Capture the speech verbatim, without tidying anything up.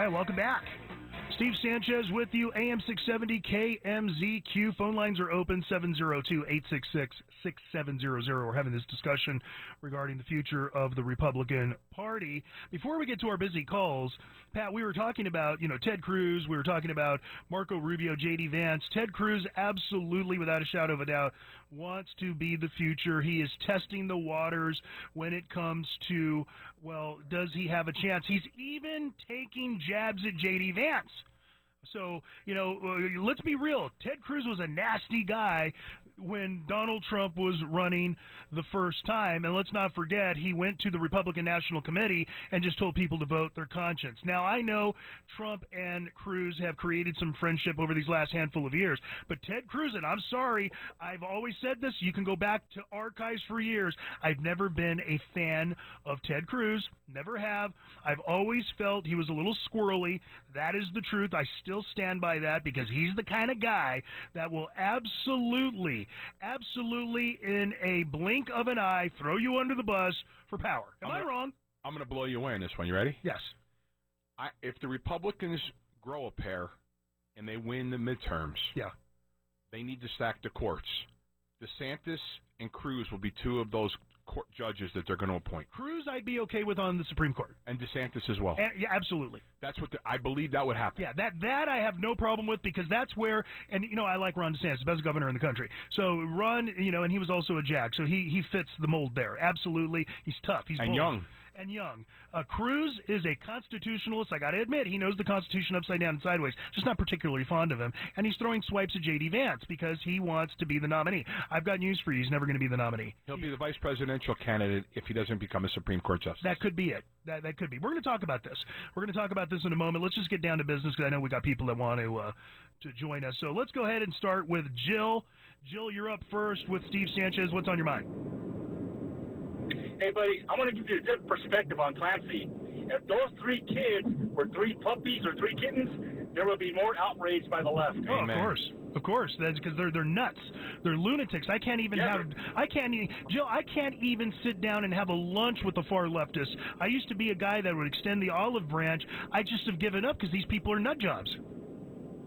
right, welcome back. Steve Sanchez with you, A M six seventy K M Z Q. Phone lines are open, seven oh two, eight six six, six seven zero zero. We're having this discussion regarding the future of the Republican Party. Before we get to our busy calls, Pat, we were talking about, you know, Ted Cruz. We were talking about Marco Rubio, J D Vance. Ted Cruz absolutely, without a shadow of a doubt, wants to be the future. He is testing the waters when it comes to, well, does he have a chance? He's even taking jabs at J D Vance. So, you know, uh, let's be real. Ted Cruz was a nasty guy when Donald Trump was running the first time. And let's not forget, he went to the Republican National Committee and just told people to vote their conscience. Now, I know Trump and Cruz have created some friendship over these last handful of years, but Ted Cruz, and I'm sorry, I've always said this, you can go back to archives for years. I've never been a fan of Ted Cruz, never have. I've always felt he was a little squirrely. That is the truth. I still stand by that because he's the kind of guy that will absolutely, absolutely in a blink of an eye throw you under the bus for power. Am I'm I gonna, wrong? I'm going to blow you away on this one. You ready? Yes. I, if the Republicans grow a pair and they win the midterms, Yeah. they need to stack the courts. DeSantis and Cruz will be two of those court judges that they're going to appoint. Cruz, I'd be okay with on the Supreme Court. And DeSantis as well. And, yeah, absolutely. That's what the, I believe that would happen. Yeah, that that I have no problem with because that's where, and you know, I like Ron DeSantis, the best governor in the country. So Ron, you know, and he was also a Jack, so he he fits the mold there. Absolutely, he's tough. He's and bold. young. And young. Uh, Cruz is a constitutionalist. I got to admit, he knows the Constitution upside down and sideways. Just not particularly fond of him. And he's throwing swipes at J D Vance because he wants to be the nominee. I've got news for you. He's never going to be the nominee. He'll be the vice presidential candidate if he doesn't become a Supreme Court justice. That could be it. That that could be. We're going to talk about this. We're going to talk about this in a moment. Let's just get down to business because I know we got people that want to uh, to join us. So let's go ahead and start with Jill. Jill, you're up first with Steve Sanchez. What's on your mind? Hey, buddy, I want to give you a different perspective on Clancy. If those three kids were three puppies or three kittens, there would be more outrage by the left. Oh, of course. Of course. That's because they're, they're nuts. They're lunatics. I can't even Yeah, have, I can't even, Jill, I can't even sit down and have a lunch with the far leftists. I used to be a guy that would extend the olive branch. I just have given up because these people are nut jobs.